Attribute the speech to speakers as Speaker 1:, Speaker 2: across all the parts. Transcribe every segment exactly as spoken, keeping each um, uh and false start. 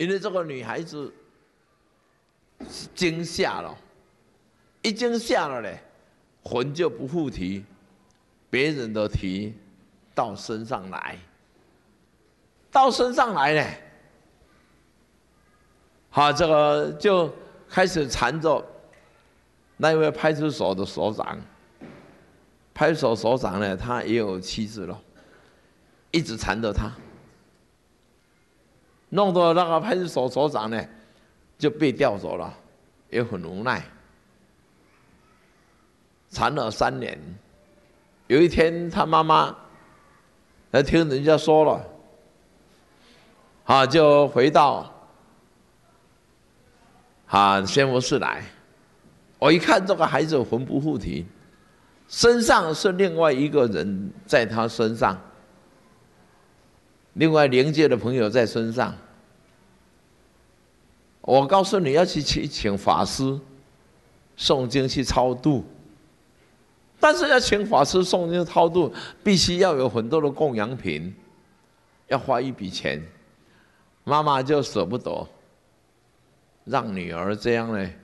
Speaker 1: 因为这个女孩子惊吓了，一惊吓了嘞，魂就不复提，别人的提到身上来，到身上来嘞，好，这个就开始缠着那位派出所的所长。派出所所长呢，他也有妻子了，一直缠着他，弄得那个派出所所长呢就被调走了，也很无奈。缠了三年，有一天他妈妈来听人家说了，啊，就回到啊宣福寺来。我一看这个孩子魂不附体。身上是另外一个人在他身上，另外灵界的朋友在身上。我告诉你要去请法师诵经去超度，但是要请法师诵经超度，必须要有很多的供养品，要花一笔钱。妈妈就舍不得让女儿这样呢。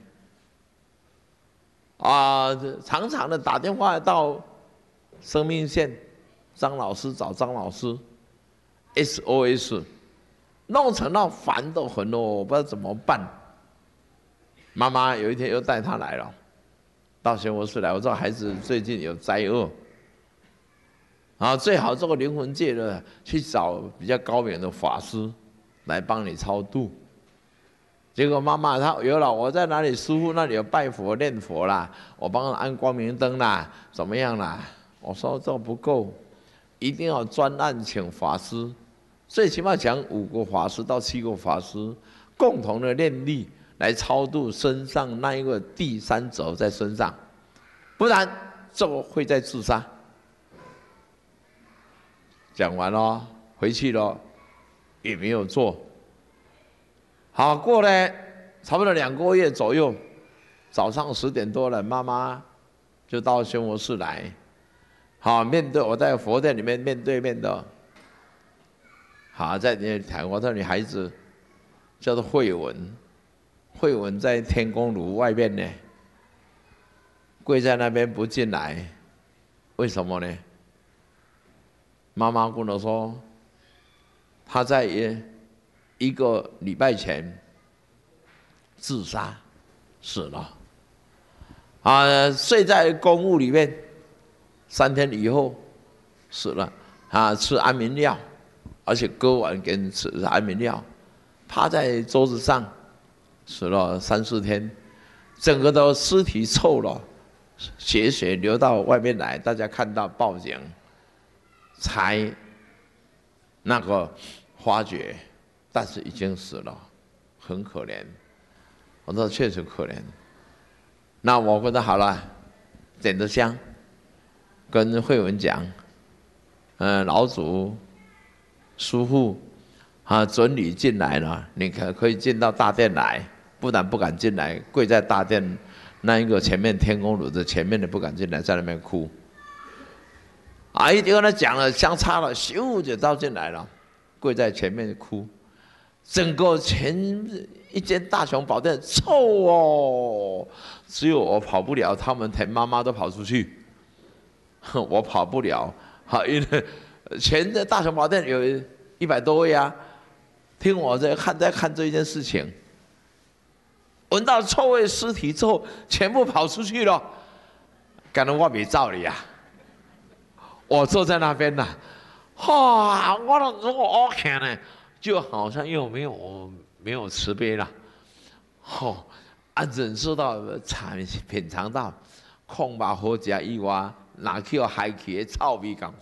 Speaker 1: 啊，常常的打电话到生命线，张老师找张老师 ，S O S， 弄成到烦得很哦，我不知道怎么办。妈妈有一天又带他来了，到宣佛寺来，我说孩子最近有灾厄，啊，最好这个灵魂界的去找比较高明的法师来帮你超度。结果妈妈她有了，我在哪里师父那里有拜佛念佛啦，我帮他安光明灯啦，怎么样啦？我说这不够，一定要专案请法师，最起码讲五个法师到七个法师共同的念力来超度身上那一个第三者在身上，不然这个会再自杀。讲完了，回去了，也没有做。好，过了差不多两个月左右，早上十点多了，妈妈就到宣佛寺来，好，面对我在佛殿里面面对面的，好，在那谈我这女孩子叫做慧文，慧文在天宫炉外面呢，跪在那边不进来，为什么呢？妈妈跟我说，她在也。一个礼拜前自杀死了，啊，睡在公墓里面，三天以后死了，啊，吃安眠药，而且割完给你吃安眠药，趴在桌子上死了三四天，整个的尸体臭了，血水流到外面来，大家看到报警，才那个发觉。但是已经死了，很可怜。我说确实可怜。那我跟他好了，点着香，跟慧文讲，嗯、呃，老祖、师父啊，准你进来了，你可可以进到大殿来，不然不敢进来，跪在大殿那一个前面天宫炉的前面的不敢进来，在那边哭。啊，一跟他讲了，香插了，咻就照进来了，跪在前面哭。整个前一间大雄宝殿臭哦，只有我跑不了，他们田妈妈都跑出去，我跑不了。好，因为前的大雄宝殿有一百多位啊，听我在看在看这一件事情，闻到臭味尸体之后，全部跑出去了，感觉我没道理啊。我坐在那边呐，哈，我都如果 OK 呢？就好像又没有没有慈悲了，哦，啊，忍受到尝品尝到，空把火食以外，哪去有海气的臭味感。